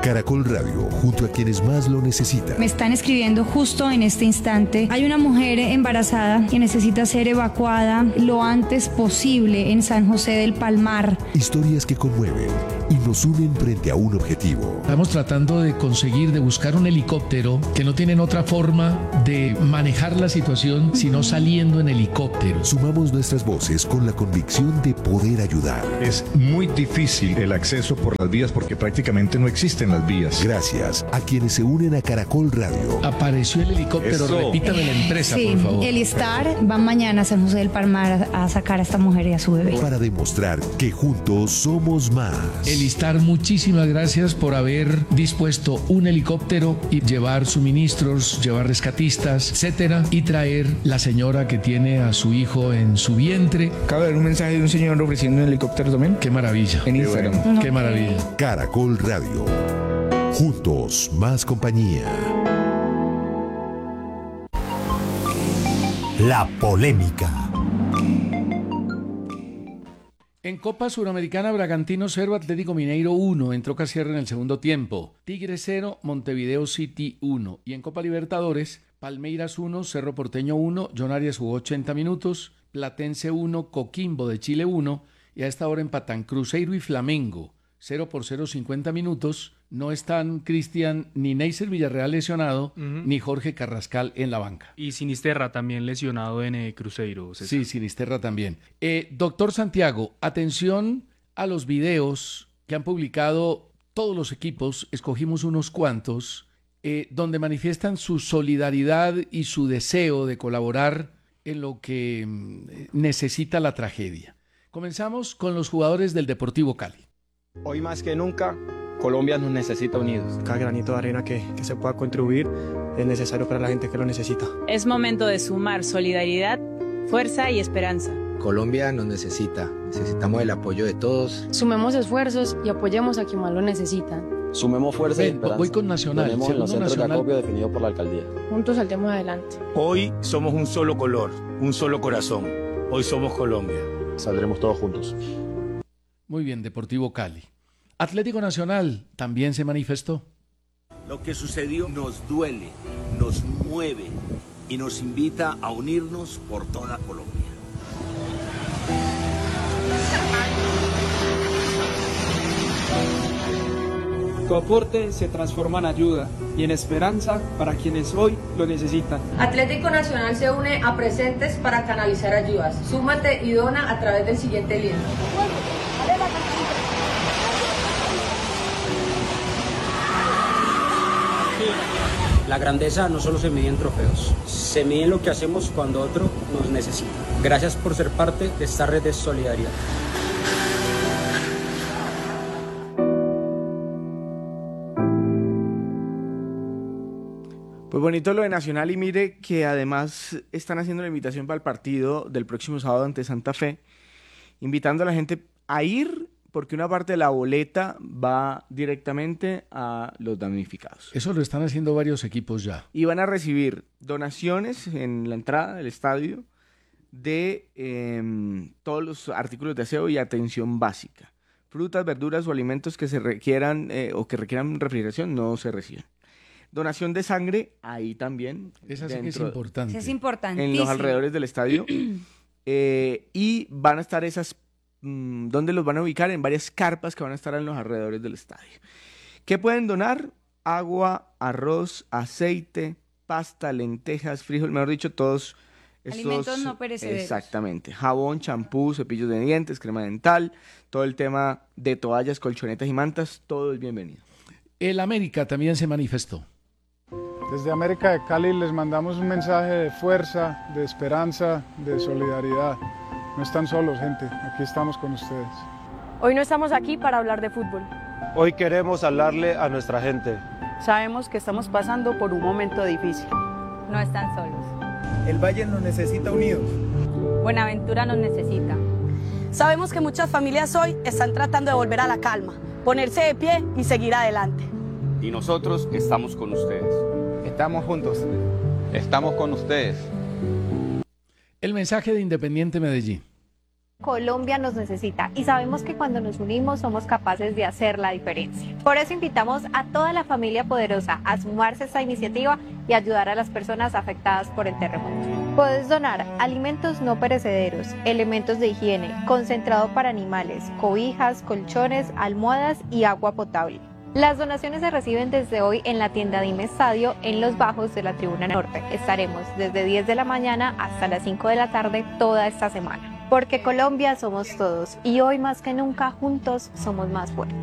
Caracol Radio, junto a quienes más lo necesitan. Me están escribiendo justo en este instante. Hay una mujer embarazada que necesita ser evacuada lo antes posible en San José del Palmar. Historias que conmueven y nos unen frente a un objetivo. Estamos tratando de conseguir, de buscar un helicóptero que no tienen otra forma de manejar la situación sino saliendo en helicóptero. Sumamos nuestras voces con la convicción de poder ayudar. Es muy difícil el acceso por las vías porque prácticamente no existen las vías. Gracias a quienes se unen a Caracol Radio. Apareció el helicóptero, Eso. repítame la empresa, Sí, por favor. el Star va mañana a San José del Palmar a sacar a esta mujer y a su bebé. Para demostrar que juntos somos más. Elistar, muchísimas gracias por haber dispuesto un helicóptero y llevar suministros, llevar rescatistas, etcétera, y traer la señora que tiene a su hijo en su vientre. Acabo de ver un mensaje de un señor ofreciendo un helicóptero también. Qué maravilla. En Instagram. Bueno. Qué maravilla. Caracol Radio. Juntos, más compañía. La polémica. En Copa Suramericana, Bragantino 0, Atlético Mineiro 1, entró Casier en el segundo tiempo. Tigre 0, Montevideo City 1. Y en Copa Libertadores, Palmeiras 1, Cerro Porteño 1, John Arias jugó 80 minutos, Platense 1, Coquimbo de Chile 1, y a esta hora empatan Cruzeiro y Flamengo, 0-0, 50 minutos. No están Cristian ni Neisser Villarreal lesionado, ni Jorge Carrascal en la banca. Y Sinisterra también lesionado en Cruzeiro. César. Sí, Sinisterra también. Doctor Santiago, atención a los videos que han publicado todos los equipos, escogimos unos cuantos, donde manifiestan su solidaridad y su deseo de colaborar en lo que necesita la tragedia. Comenzamos con los jugadores del Deportivo Cali. Hoy más que nunca, Colombia nos necesita unidos. Cada granito de arena que se pueda contribuir es necesario para la gente que lo necesita. Es momento de sumar solidaridad, fuerza y esperanza. Colombia nos necesita, necesitamos el apoyo de todos. Sumemos esfuerzos y apoyemos a quien más lo necesita. Sumemos fuerza y esperanza. Voy con Nacional. Tenemos en los centros de acopio definidos por la alcaldía. Juntos saltemos adelante. Hoy somos un solo color, un solo corazón. Hoy somos Colombia. Saldremos todos juntos. Muy bien, Deportivo Cali. Atlético Nacional también se manifestó. Lo que sucedió nos duele, nos mueve y nos invita a unirnos por toda Colombia. Tu aporte se transforma en ayuda y en esperanza para quienes hoy lo necesitan. Atlético Nacional se une a Presentes para canalizar ayudas. Súmate y dona a través del siguiente link. La grandeza no solo se mide en trofeos, se mide en lo que hacemos cuando otro nos necesita. Gracias por ser parte de esta red de solidaridad. Pues bonito lo de Nacional, y mire que además están haciendo la invitación para el partido del próximo sábado ante Santa Fe, invitando a la gente a ir porque una parte de la boleta va directamente a los damnificados. Eso lo están haciendo varios equipos ya. Y van a recibir donaciones en la entrada del estadio de todos los artículos de aseo y atención básica. Frutas, verduras o alimentos que se requieran o que requieran refrigeración no se reciben. Donación de sangre, ahí también. Esa sí que es importante. Eso es importantísimo. En los alrededores del estadio. Y van a estar esas, ¿dónde los van a ubicar? En varias carpas que van a estar en los alrededores del estadio. ¿Qué pueden donar? Agua, arroz, aceite, pasta, lentejas, frijol, mejor dicho, todos estos alimentos no perecederos. Exactamente. Jabón, champú, cepillos de dientes, crema dental, todo el tema de toallas, colchonetas y mantas, todo es bienvenido. El América también se manifestó. Desde América de Cali les mandamos un mensaje de fuerza, de esperanza, de solidaridad. No están solos, gente, aquí estamos con ustedes. Hoy no estamos aquí para hablar de fútbol. Hoy queremos hablarle a nuestra gente. Sabemos que estamos pasando por un momento difícil. No están solos. El Valle nos necesita unidos. Buenaventura nos necesita. Sabemos que muchas familias hoy están tratando de volver a la calma, ponerse de pie y seguir adelante. Y nosotros estamos con ustedes. Estamos juntos. Estamos con ustedes. El mensaje de Independiente Medellín. Colombia nos necesita y sabemos que cuando nos unimos somos capaces de hacer la diferencia. Por eso invitamos a toda la familia poderosa a sumarse a esta iniciativa y ayudar a las personas afectadas por el terremoto. Puedes donar alimentos no perecederos, elementos de higiene, concentrado para animales, cobijas, colchones, almohadas y agua potable. Las donaciones se reciben desde hoy en la tienda Dime Estadio en los bajos de la Tribuna Norte. Estaremos desde 10 de la mañana hasta las 5 de la tarde toda esta semana. Porque Colombia somos todos y hoy más que nunca juntos somos más fuertes.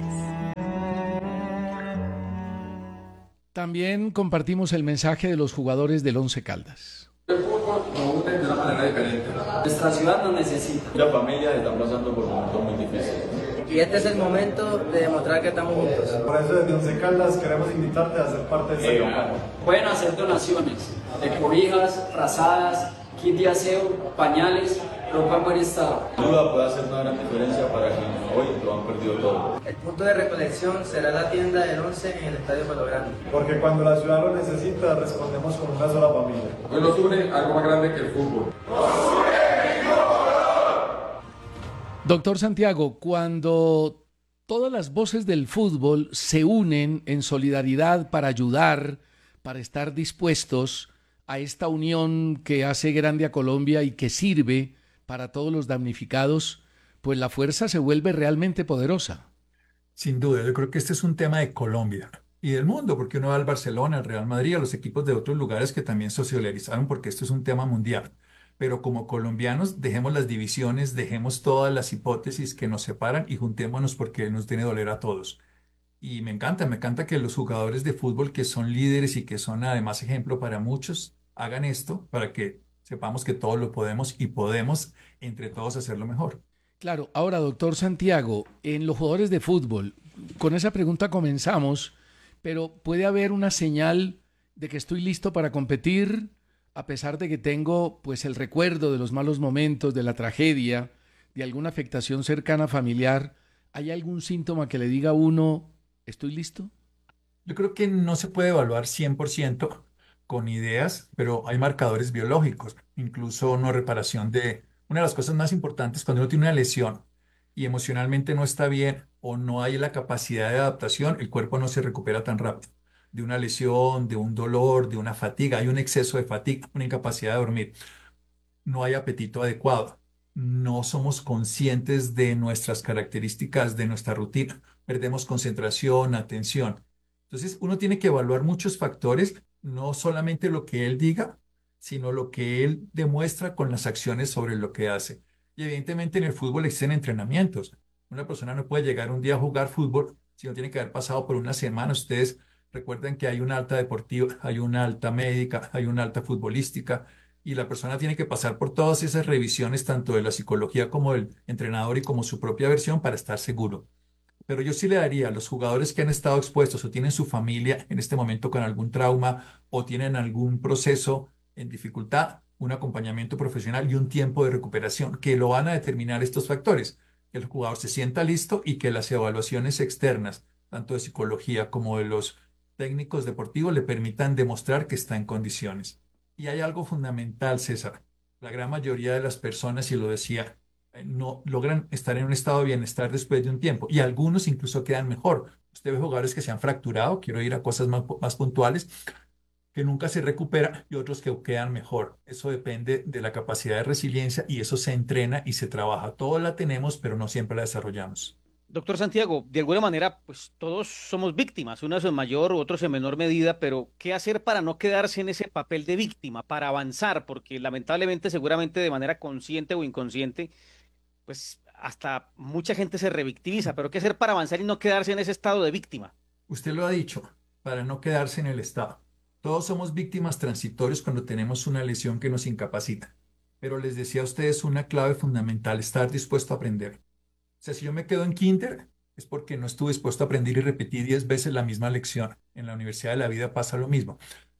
También compartimos el mensaje de los jugadores del Once Caldas. El fútbol nos une de una manera diferente. Nuestra ciudad nos necesita. La familia está pasando por momentos muy difíciles. Y este es el momento de demostrar que estamos juntos. Por eso desde Once Caldas queremos invitarte a ser parte de esta campaña. Pueden hacer donaciones de cobijas, frazadas, kit de aseo, pañales, ropa en buen estado. La ayuda puede hacer una gran diferencia para quienes hoy lo han perdido todo. El punto de recolección será la tienda del 11 en el Estadio Palo Grande. Porque cuando la ciudad lo necesita, respondemos con una sola familia. Hoy nos une algo más grande que el fútbol. Doctor Santiago, cuando todas las voces del fútbol se unen en solidaridad para ayudar, para estar dispuestos a esta unión que hace grande a Colombia y que sirve para todos los damnificados, pues la fuerza se vuelve realmente poderosa. Sin duda, yo creo que este es un tema de Colombia y del mundo, porque uno va al Barcelona, al Real Madrid, a los equipos de otros lugares que también se solidarizaron, porque esto es un tema mundial. Pero como colombianos, dejemos las divisiones, dejemos todas las hipótesis que nos separan y juntémonos porque nos tiene que doler a todos. Y me encanta que los jugadores de fútbol que son líderes y que son además ejemplo para muchos, hagan esto para que sepamos que todos lo podemos y podemos entre todos hacerlo mejor. Claro, ahora doctor Santiago, en los jugadores de fútbol, con esa pregunta comenzamos, pero ¿puede haber una señal de que estoy listo para competir a pesar de que tengo pues el recuerdo de los malos momentos, de la tragedia, de alguna afectación cercana familiar? ¿Hay algún síntoma que le diga a uno, estoy listo? Yo creo que no se puede evaluar 100% con ideas, pero hay marcadores biológicos, incluso no reparación de... Una de las cosas más importantes cuando uno tiene una lesión y emocionalmente no está bien o no hay la capacidad de adaptación, el cuerpo no se recupera tan rápido. De una lesión, de un dolor, de una fatiga, hay un exceso de fatiga, una incapacidad de dormir. No hay apetito adecuado. No somos conscientes de nuestras características, de nuestra rutina. Perdemos concentración, atención. Entonces, uno tiene que evaluar muchos factores, no solamente lo que él diga, sino lo que él demuestra con las acciones sobre lo que hace. Y evidentemente en el fútbol existen entrenamientos. Una persona no puede llegar un día a jugar fútbol si no tiene que haber pasado por una semana. Ustedes recuerden que hay una alta deportiva, hay una alta médica, hay una alta futbolística, y la persona tiene que pasar por todas esas revisiones, tanto de la psicología como del entrenador y como su propia versión, para estar seguro. Pero yo sí le daría a los jugadores que han estado expuestos o tienen su familia en este momento con algún trauma o tienen algún proceso en dificultad, un acompañamiento profesional y un tiempo de recuperación, que lo van a determinar estos factores, que el jugador se sienta listo y que las evaluaciones externas, tanto de psicología como de los técnicos deportivos, le permitan demostrar que está en condiciones. Y hay algo fundamental, César. La gran mayoría de las personas, y lo decía, no logran estar en un estado de bienestar después de un tiempo, y algunos incluso quedan mejor. Usted ve jugadores que se han fracturado, quiero ir a cosas más puntuales, que nunca se recupera, y otros que quedan mejor. Eso depende de la capacidad de resiliencia y eso se entrena y se trabaja. Todos la tenemos, pero no siempre la desarrollamos. Doctor Santiago, de alguna manera, pues todos somos víctimas, unos en mayor, otros en menor medida, pero ¿qué hacer para no quedarse en ese papel de víctima, para avanzar? Porque lamentablemente, seguramente de manera consciente o inconsciente, pues hasta mucha gente se revictimiza, pero ¿qué hacer para avanzar y no quedarse en ese estado de víctima? Usted lo ha dicho, para no quedarse en el estado. Todos somos víctimas transitorios cuando tenemos una lesión que nos incapacita. Pero les decía a ustedes una clave fundamental, estar dispuesto a aprender. O sea, si yo me quedo en kinder, es porque no estuve dispuesto a aprender y repetí 10 veces la misma lección. En la Universidad de la Vida pasa lo mismo.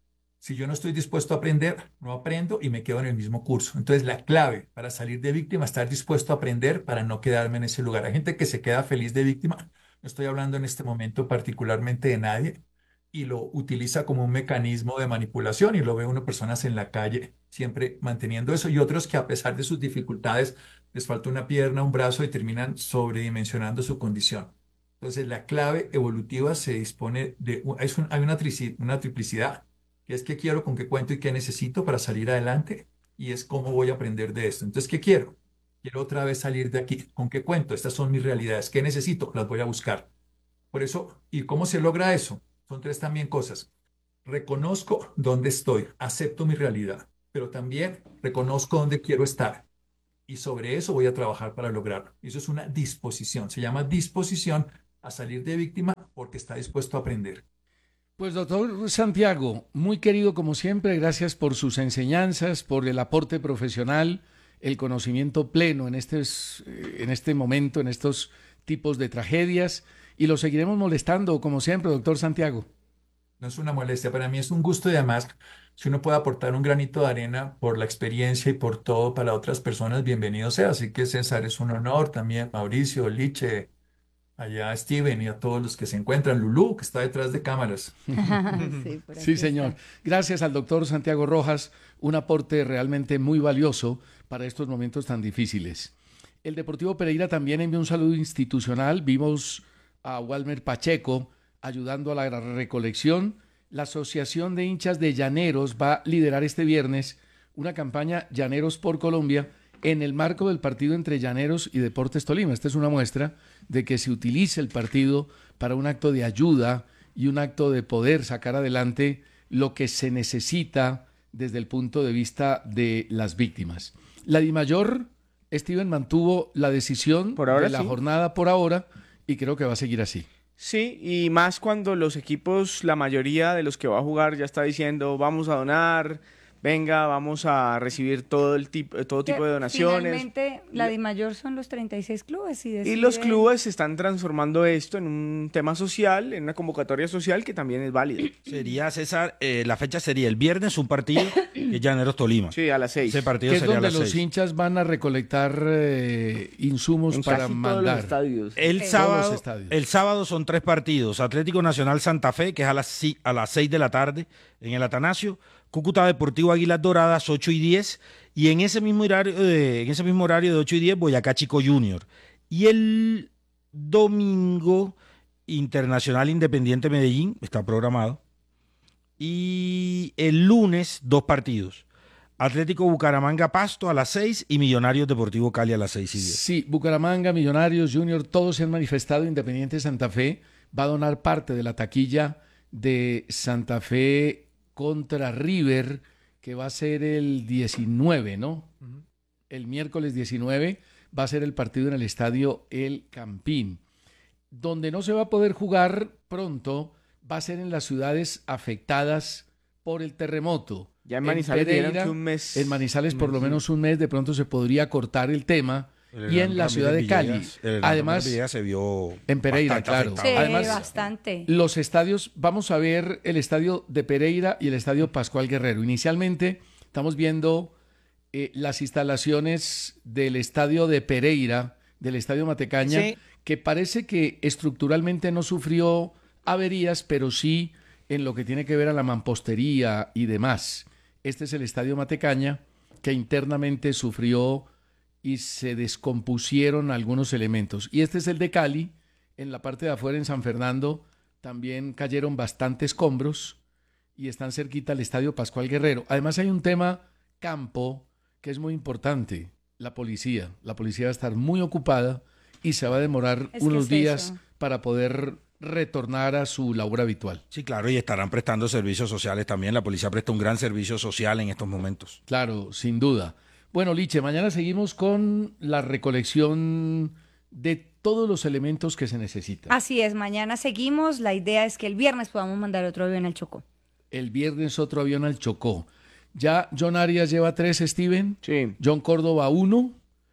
Si yo no estoy dispuesto a aprender, no aprendo y me quedo en el mismo curso. Entonces, la clave para salir de víctima es estar dispuesto a aprender para no quedarme en ese lugar. Hay gente que se queda feliz de víctima. No estoy hablando en este momento particularmente de nadie, y lo utiliza como un mecanismo de manipulación, y lo ve uno personas en la calle siempre manteniendo eso, y otros que a pesar de sus dificultades les falta una pierna, un brazo y terminan sobredimensionando su condición. Entonces, la clave evolutiva se dispone de, hay una triplicidad, que es qué quiero, con qué cuento y qué necesito para salir adelante, y es cómo voy a aprender de esto. Entonces, ¿qué quiero? Quiero otra vez salir de aquí. ¿Con qué cuento? Estas son mis realidades. ¿Qué necesito? Las voy a buscar. Por eso, ¿y cómo se logra eso? Son 3 también cosas. Reconozco dónde estoy, acepto mi realidad, pero también reconozco dónde quiero estar. Y sobre eso voy a trabajar para lograrlo. Eso es una disposición. Se llama disposición a salir de víctima porque está dispuesto a aprender. Pues doctor Santiago, muy querido como siempre, gracias por sus enseñanzas, por el aporte profesional, el conocimiento pleno en este momento, en estos tipos de tragedias, y lo seguiremos molestando como siempre, doctor Santiago. No es una molestia, para mí es un gusto y además, si uno puede aportar un granito de arena por la experiencia y por todo para otras personas, bienvenido sea. Así que César, es un honor también, Mauricio, Liche, allá Steven y a todos los que se encuentran, Lulú, que está detrás de cámaras. Sí, señor. Gracias al doctor Santiago Rojas, un aporte realmente muy valioso para estos momentos tan difíciles. El Deportivo Pereira también envió un saludo institucional. Vimos a Walmer Pacheco ayudando a la recolección. La Asociación de Hinchas de Llaneros va a liderar este viernes una campaña Llaneros por Colombia en el marco del partido entre Llaneros y Deportes Tolima. Esta es una muestra de que se utilice el partido para un acto de ayuda y un acto de poder sacar adelante lo que se necesita desde el punto de vista de las víctimas. La DIMAYOR, Steven, mantuvo la decisión de la jornada por ahora y creo que va a seguir así. Sí, y más cuando los equipos, la mayoría de los que va a jugar ya está diciendo vamos a donar, venga, vamos a recibir todo tipo de donaciones. Finalmente, la DIMAYOR son los 36 clubes. Y los clubes están transformando esto en un tema social, en una convocatoria social que también es válida. Sería, César, la fecha sería el viernes un partido que es Llaneros Tolima. Sí, a las 6. Ese partido que es sería donde a las 6. los hinchas van a recolectar insumos para mandar. El sábado son 3 partidos. Atlético Nacional Santa Fe, que es a las 6 de la tarde en el Atanasio. Cúcuta Deportivo Águilas Doradas, 8 y 10. Y en ese mismo horario de 8 y 10, Boyacá Chico Junior. Y el domingo, Internacional Independiente Medellín, está programado. Y el lunes, 2 partidos. Atlético Bucaramanga Pasto a las 6 y Millonarios Deportivo Cali a las 6 y 10. Sí, Bucaramanga, Millonarios, Junior, todos se han manifestado. Independiente Santa Fe va a donar parte de la taquilla de Santa Fe contra River, que va a ser el 19, ¿no? El miércoles 19 va a ser el partido en el estadio El Campín. Donde no se va a poder jugar pronto va a ser en las ciudades afectadas por el terremoto. Ya en Manizales Pereira, dieron que un mes. En Manizales por lo menos un mes, de pronto se podría cortar el tema. Y en la ciudad de Cali, además, se vio en Pereira, claro. Sí, además, bastante. Los estadios, vamos a ver el estadio de Pereira y el estadio Pascual Guerrero. Inicialmente estamos viendo las instalaciones del estadio de Pereira, del estadio Matecaña, sí, que parece que estructuralmente no sufrió averías, pero sí en lo que tiene que ver a la mampostería y demás. Este es el estadio Matecaña, que internamente sufrió y se descompusieron algunos elementos. Y este es el de Cali, en la parte de afuera, en San Fernando, también cayeron bastantes escombros y están cerquita al estadio Pascual Guerrero. Además hay un tema campo que es muy importante, la policía. La policía va a estar muy ocupada y se va a demorar unos días para poder retornar a su labor habitual. Sí, claro, y estarán prestando servicios sociales también. La policía presta un gran servicio social en estos momentos. Claro, sin duda. Bueno, Liche, mañana seguimos con la recolección de todos los elementos que se necesitan. Así es, mañana seguimos. La idea es que el viernes podamos mandar otro avión al Chocó. El viernes otro avión al Chocó. Ya John Arias lleva 3, Steven. Sí. John Córdoba 1.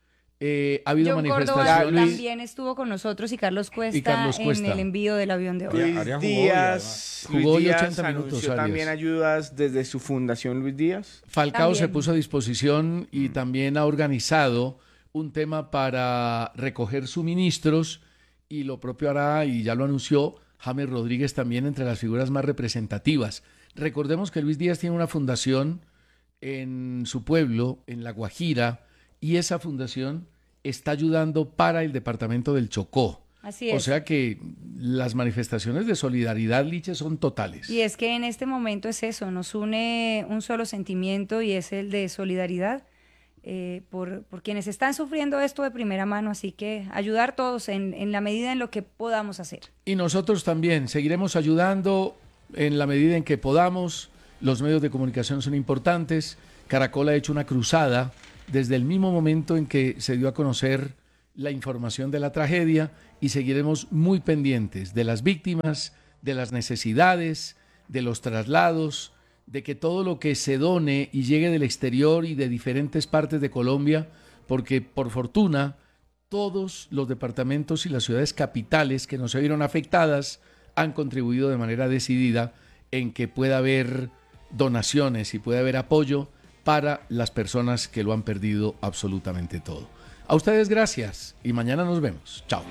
Ha habido John manifestaciones. Córdoba también estuvo con nosotros y Carlos Cuesta, en el envío del avión de hoy. Luis Díaz jugó 80 minutos. Anunció también ayudas desde su fundación Luis Díaz. Falcao también se puso a disposición y también ha organizado un tema para recoger suministros, y lo propio hará, y ya lo anunció, James Rodríguez también, entre las figuras más representativas. Recordemos que Luis Díaz tiene una fundación en su pueblo, en La Guajira, y esa fundación está ayudando para el departamento del Chocó. Así es. O sea que las manifestaciones de solidaridad, Liche, son totales. Y es que en este momento es eso, nos une un solo sentimiento y es el de solidaridad por quienes están sufriendo esto de primera mano, así que ayudar todos en la medida en lo que podamos hacer. Y nosotros también seguiremos ayudando en la medida en que podamos. Los medios de comunicación son importantes. Caracol ha hecho una cruzada desde el mismo momento en que se dio a conocer la información de la tragedia y seguiremos muy pendientes de las víctimas, de las necesidades, de los traslados, de que todo lo que se done y llegue del exterior y de diferentes partes de Colombia, porque por fortuna todos los departamentos y las ciudades capitales que no se vieron afectadas han contribuido de manera decidida en que pueda haber donaciones y pueda haber apoyo para las personas que lo han perdido absolutamente todo. A ustedes gracias y mañana nos vemos. Chao.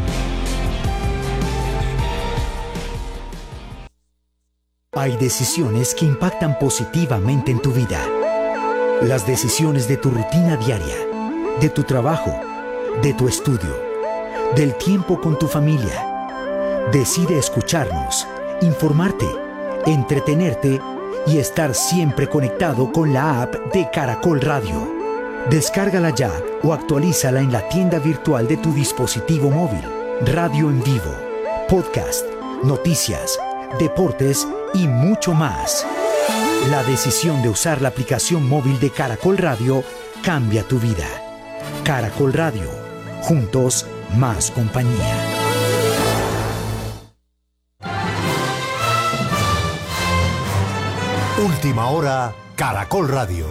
Hay decisiones que impactan positivamente en tu vida. Las decisiones de tu rutina diaria, de tu trabajo, de tu estudio, del tiempo con tu familia. Decide escucharnos, informarte, entretenerte y estar siempre conectado con la app de Caracol Radio. Descárgala ya o actualízala en la tienda virtual de tu dispositivo móvil. Radio en vivo, podcast, noticias, deportes y mucho más. La decisión de usar la aplicación móvil de Caracol Radio cambia tu vida. Caracol Radio, juntos más compañía. Última hora, Caracol Radio.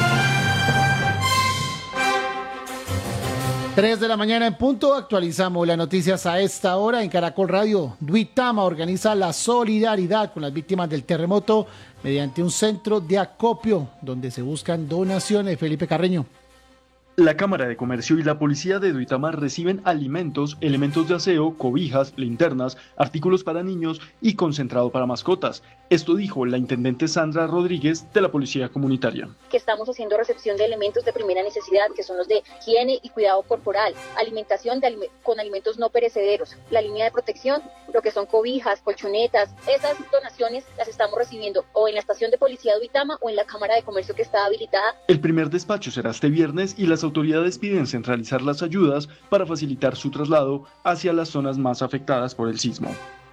3 de la mañana en punto, actualizamos las noticias a esta hora en Caracol Radio. Duitama organiza la solidaridad con las víctimas del terremoto mediante un centro de acopio donde se buscan donaciones. Felipe Carreño. La Cámara de Comercio y la Policía de Duitama reciben alimentos, elementos de aseo, cobijas, linternas, artículos para niños y concentrado para mascotas. Esto dijo la intendente Sandra Rodríguez de la Policía Comunitaria. Que estamos haciendo recepción de elementos de primera necesidad, que son los de higiene y cuidado corporal, alimentación con alimentos no perecederos, la línea de protección, lo que son cobijas, colchonetas. Esas donaciones las estamos recibiendo o en la estación de policía de Duitama o en la Cámara de Comercio que está habilitada. El primer despacho será este viernes y las autoridades piden centralizar las ayudas para facilitar su traslado hacia las zonas más afectadas por el sismo.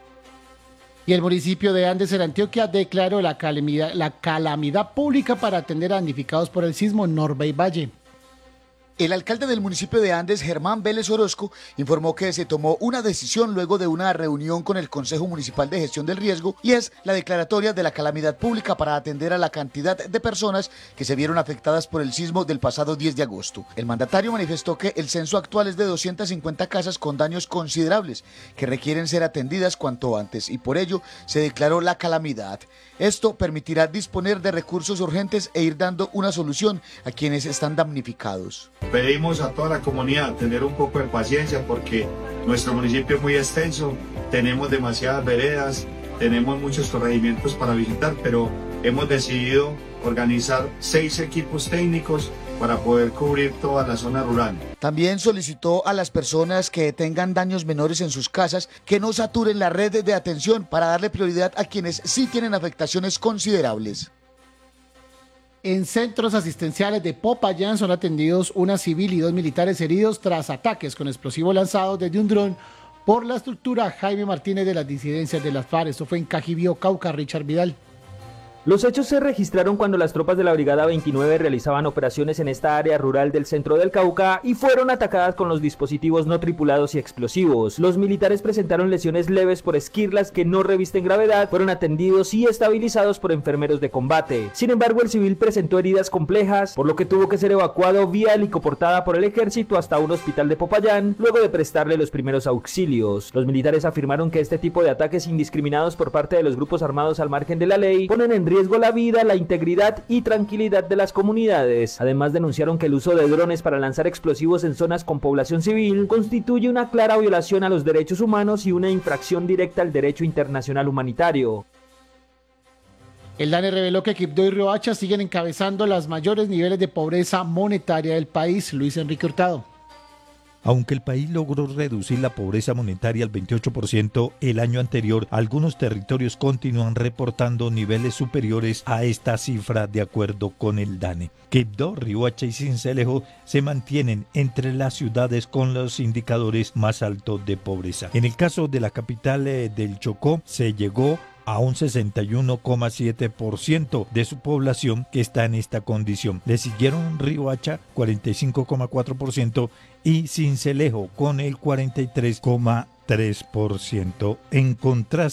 Y el municipio de Andes, en Antioquia, declaró la calamidad pública para atender a damnificados por el sismo en Norbe y Valle. El alcalde del municipio de Andes, Germán Vélez Orozco, informó que se tomó una decisión luego de una reunión con el Consejo Municipal de Gestión del Riesgo y es la declaratoria de la calamidad pública para atender a la cantidad de personas que se vieron afectadas por el sismo del pasado 10 de agosto. El mandatario manifestó que el censo actual es de 250 casas con daños considerables que requieren ser atendidas cuanto antes y por ello se declaró la calamidad. Esto permitirá disponer de recursos urgentes e ir dando una solución a quienes están damnificados. Pedimos a toda la comunidad tener un poco de paciencia porque nuestro municipio es muy extenso, tenemos demasiadas veredas, tenemos muchos corregimientos para visitar, pero hemos decidido organizar 6 equipos técnicos para poder cubrir toda la zona rural. También solicitó a las personas que tengan daños menores en sus casas que no saturen la red de atención para darle prioridad a quienes sí tienen afectaciones considerables. En centros asistenciales de Popayán son atendidos una civil y 2 militares heridos tras ataques con explosivos lanzados desde un dron por la estructura Jaime Martínez de las disidencias de las FARC. Esto fue en Cajibío, Cauca. Richard Vidal. Los hechos se registraron cuando las tropas de la Brigada 29 realizaban operaciones en esta área rural del centro del Cauca y fueron atacadas con los dispositivos no tripulados y explosivos. Los militares presentaron lesiones leves por esquirlas que no revisten gravedad, fueron atendidos y estabilizados por enfermeros de combate. Sin embargo, el civil presentó heridas complejas, por lo que tuvo que ser evacuado vía helicoportada por el ejército hasta un hospital de Popayán, luego de prestarle los primeros auxilios. Los militares afirmaron que este tipo de ataques indiscriminados por parte de los grupos armados al margen de la ley ponen en riesgo la vida, la integridad y tranquilidad de las comunidades. Además, denunciaron que el uso de drones para lanzar explosivos en zonas con población civil constituye una clara violación a los derechos humanos y una infracción directa al derecho internacional humanitario. El DANE reveló que Quibdó y Riohacha siguen encabezando los mayores niveles de pobreza monetaria del país. Luis Enrique Hurtado. Aunque el país logró reducir la pobreza monetaria al 28% el año anterior, algunos territorios continúan reportando niveles superiores a esta cifra de acuerdo con el DANE. Quibdó, Riohacha y Sincelejo se mantienen entre las ciudades con los indicadores más altos de pobreza. En el caso de la capital del Chocó, se llegó a un 61,7% de su población que está en esta condición. Le siguieron Riohacha, 45,4%, y Sincelejo con el 43,3%. En contraste,